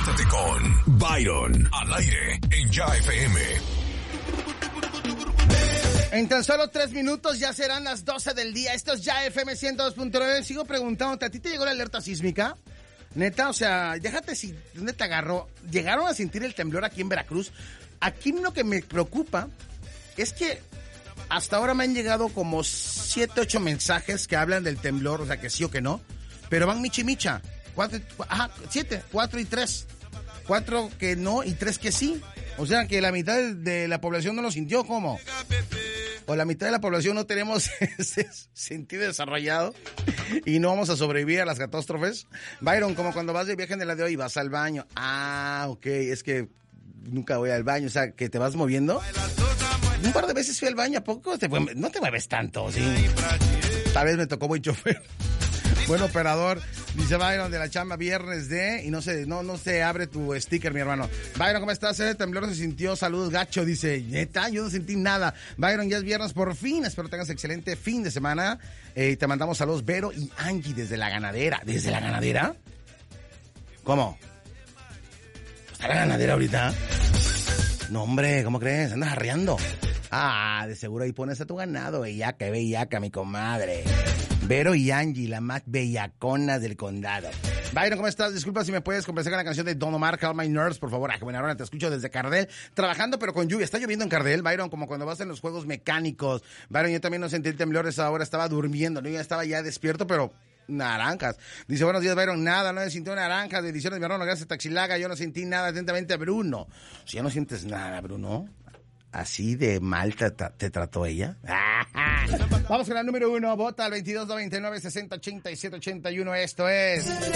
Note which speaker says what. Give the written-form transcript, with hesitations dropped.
Speaker 1: Conéctate con Byron al aire en Ya FM.
Speaker 2: En tan solo 3 minutos ya serán las 12 del día. Esto es Ya FM 102.9. Sigo preguntándote, ¿a ti te llegó la alerta sísmica? Neta, o sea, déjate si... ¿Dónde te agarró? ¿Llegaron a sentir el temblor aquí en Veracruz? Aquí lo que me preocupa es que hasta ahora me han llegado como 7, 8 mensajes que hablan del temblor, o sea, que sí o que no. Pero van micha y micha. 7, 4 y 3. 4 que no y 3 que sí. O sea, que la mitad de la población no lo sintió, ¿cómo? O la mitad de la población no tenemos ese sentido desarrollado y no vamos a sobrevivir a las catástrofes. Byron, como cuando vas de viaje en la de hoy, vas al baño. Ah, ok, es que nunca voy al baño, o sea, que te vas moviendo. Un par de veces fui al baño, ¿a poco? No te mueves tanto, ¿sí? Tal vez me tocó buen chofer. Buen operador. Dice Byron de la chamba viernes de... Y no se abre tu sticker, mi hermano. Byron, ¿cómo estás? El temblor se sintió. Saludos, gacho. Dice, neta, yo no sentí nada. Byron, ya es viernes por fin. Espero tengas excelente fin de semana. Te mandamos saludos, Vero y Angie desde La Ganadera. ¿Desde La Ganadera? ¿Cómo? ¿Está La Ganadera ahorita? No, hombre, ¿cómo crees? Andas arreando. Ah, de seguro ahí pones a tu ganado. Bellaca, mi comadre. Vero y Angie, la más bellacona del condado. Byron, ¿cómo estás? Disculpa si me puedes complacer con la canción de Don Omar, Call My Nerves, por favor. Buena hora, te escucho desde Cardel, trabajando pero con lluvia. ¿Está lloviendo en Cardel, Byron? Como cuando vas en los juegos mecánicos. Byron, yo también no sentí el temblor esa hora, estaba durmiendo, ¿no? Ya estaba ya despierto, pero... naranjas. Dice, buenos días, Byron. Nada, no me sintió naranjas. Bendiciones, mi hermano. Gracias, Taxilaga. Yo no sentí nada. Atentamente, Bruno. Si ya no sientes nada, Bruno. ¿Así de mal te trató ella? Vamos con la número 1. Vota al 2299-608781. Esto es...